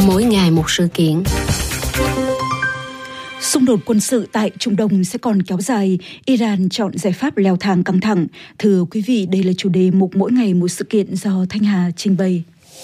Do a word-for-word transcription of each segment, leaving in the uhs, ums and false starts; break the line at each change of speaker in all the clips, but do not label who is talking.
Mỗi ngày một sự kiện.
Xung đột quân sự tại Trung Đông sẽ còn kéo dài, Iran chọn giải pháp leo thang căng thẳng. Thưa quý vị, đây là chủ đề mục Mỗi ngày một sự kiện do Thanh Hà trình bày.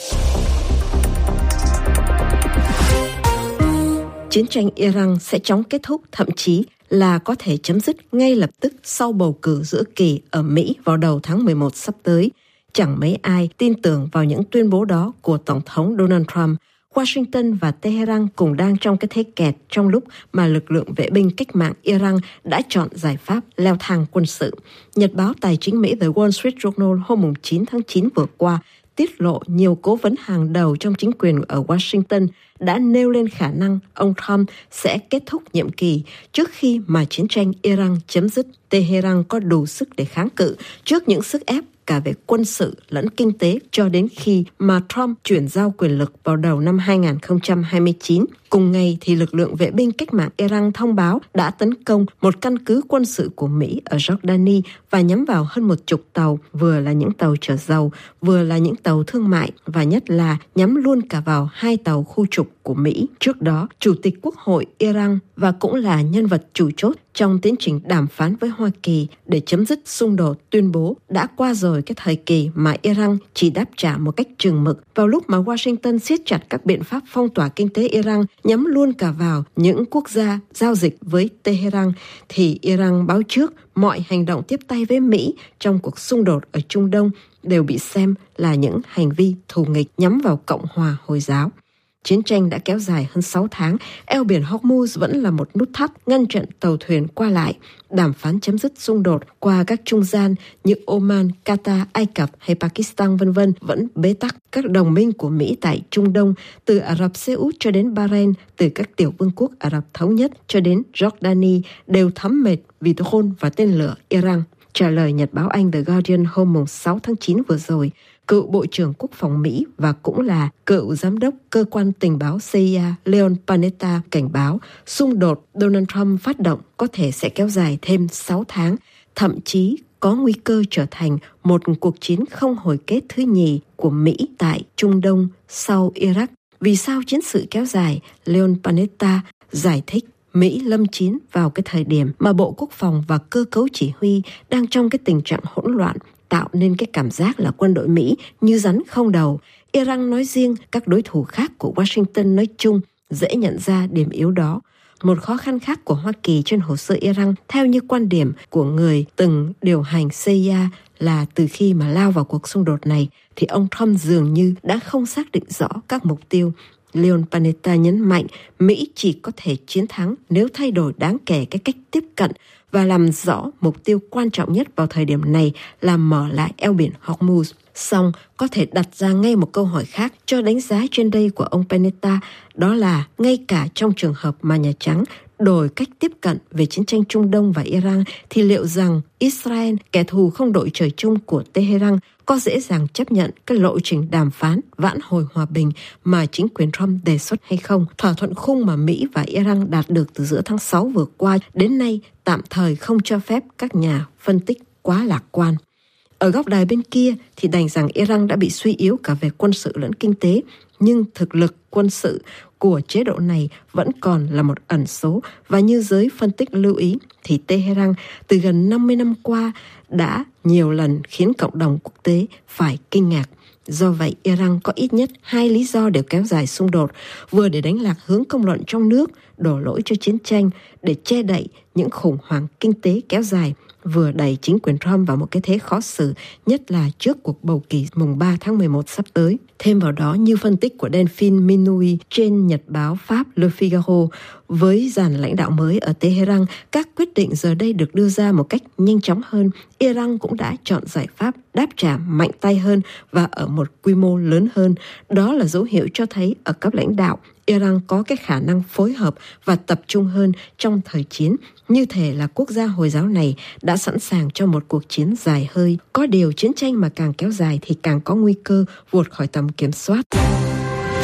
Chiến tranh Iran sẽ chóng kết thúc, thậm chí là có thể chấm dứt ngay lập tức sau bầu cử giữa kỳ ở Mỹ vào đầu tháng mười một sắp tới. Chẳng mấy ai tin tưởng vào những tuyên bố đó của Tổng thống Donald Trump. Washington và Tehran cùng đang trong cái thế kẹt trong lúc mà lực lượng vệ binh cách mạng Iran đã chọn giải pháp leo thang quân sự. Nhật báo tài chính Mỹ The Wall Street Journal hôm chín tháng chín vừa qua tiết lộ nhiều cố vấn hàng đầu trong chính quyền ở Washington đã nêu lên khả năng ông Trump sẽ kết thúc nhiệm kỳ trước khi mà chiến tranh Iran chấm dứt. Tehran có đủ sức để kháng cự trước những sức ép cả về quân sự lẫn kinh tế cho đến khi mà Trump chuyển giao quyền lực vào đầu năm hai không hai chín. Cùng ngày thì lực lượng vệ binh cách mạng Iran thông báo đã tấn công một căn cứ quân sự của Mỹ ở Jordani và nhắm vào hơn một chục tàu, vừa là những tàu chở dầu, vừa là những tàu thương mại và nhất là nhắm luôn cả vào hai tàu khu trục của Mỹ. Trước đó, Chủ tịch Quốc hội Iran và cũng là nhân vật chủ chốt trong tiến trình đàm phán với Hoa Kỳ để chấm dứt xung đột tuyên bố đã qua rồi cái thời kỳ mà Iran chỉ đáp trả một cách chừng mực. Vào lúc mà Washington siết chặt các biện pháp phong tỏa kinh tế Iran, nhắm luôn cả vào những quốc gia giao dịch với Tehran, thì Iran báo trước mọi hành động tiếp tay với Mỹ trong cuộc xung đột ở Trung Đông đều bị xem là những hành vi thù nghịch nhắm vào Cộng hòa Hồi giáo. Chiến tranh đã kéo dài hơn sáu tháng, eo biển Hormuz vẫn là một nút thắt ngăn chặn tàu thuyền qua lại. Đàm phán chấm dứt xung đột qua các trung gian như Oman, Qatar, Ai Cập hay Pakistan vân vân vẫn bế tắc. Các đồng minh của Mỹ tại Trung Đông, từ Ả Rập Xê Út cho đến Bahrain, từ các tiểu vương quốc Ả Rập Thống Nhất cho đến Jordani đều thấm mệt vì drone và tên lửa Iran. Trả lời nhật báo Anh The Guardian hôm sáu tháng chín vừa rồi, cựu Bộ trưởng Quốc phòng Mỹ và cũng là cựu giám đốc cơ quan tình báo C I A Leon Panetta cảnh báo xung đột Donald Trump phát động có thể sẽ kéo dài thêm sáu tháng, thậm chí có nguy cơ trở thành một cuộc chiến không hồi kết thứ nhì của Mỹ tại Trung Đông sau Iraq. Vì sao chiến sự kéo dài? Leon Panetta giải thích Mỹ lâm chiến vào cái thời điểm mà Bộ Quốc phòng và cơ cấu chỉ huy đang trong cái tình trạng hỗn loạn, tạo nên cái cảm giác là quân đội Mỹ như rắn không đầu. Iran nói riêng, các đối thủ khác của Washington nói chung dễ nhận ra điểm yếu đó. Một khó khăn khác của Hoa Kỳ trên hồ sơ Iran, theo như quan điểm của người từng điều hành C I A, là từ khi mà lao vào cuộc xung đột này thì ông Trump dường như đã không xác định rõ các mục tiêu. Leon Panetta nhấn mạnh Mỹ chỉ có thể chiến thắng nếu thay đổi đáng kể cái cách tiếp cận và làm rõ mục tiêu quan trọng nhất vào thời điểm này là mở lại eo biển Hormuz. Song có thể đặt ra ngay một câu hỏi khác cho đánh giá trên đây của ông Panetta, đó là ngay cả trong trường hợp mà Nhà Trắng đổi cách tiếp cận về chiến tranh Trung Đông và Iran, thì liệu rằng Israel, kẻ thù không đội trời chung của Tehran, có dễ dàng chấp nhận cái lộ trình đàm phán vãn hồi hòa bình mà chính quyền Trump đề xuất hay không? Thỏa thuận khung mà Mỹ và Iran đạt được từ giữa tháng sáu vừa qua đến nay tạm thời không cho phép các nhà phân tích quá lạc quan. Ở góc đài bên kia thì đành rằng Iran đã bị suy yếu cả về quân sự lẫn kinh tế, nhưng thực lực quân sự của chế độ này vẫn còn là một ẩn số, và như giới phân tích lưu ý thì Tehran từ gần năm mươi năm qua đã nhiều lần khiến cộng đồng quốc tế phải kinh ngạc. Do vậy, Iran có ít nhất hai lý do để kéo dài xung đột, vừa để đánh lạc hướng công luận trong nước, đổ lỗi cho chiến tranh, để che đậy những khủng hoảng kinh tế kéo dài, vừa đẩy chính quyền Trump vào một cái thế khó xử, nhất là trước cuộc bầu cử mùng ba tháng mười một sắp tới. Thêm vào đó, như phân tích của Delphine Minouy trên nhật báo Pháp Le Figaro, với dàn lãnh đạo mới ở Tehran, các quyết định giờ đây được đưa ra một cách nhanh chóng hơn. Iran cũng đã chọn giải pháp đáp trả mạnh tay hơn và ở một quy mô lớn hơn. Đó là dấu hiệu cho thấy ở cấp lãnh đạo, Iran có cái khả năng phối hợp và tập trung hơn trong thời chiến. Như thể là quốc gia Hồi giáo này đã sẵn sàng cho một cuộc chiến dài hơi. Có điều chiến tranh mà càng kéo dài thì càng có nguy cơ vụt khỏi tầm kiểm soát.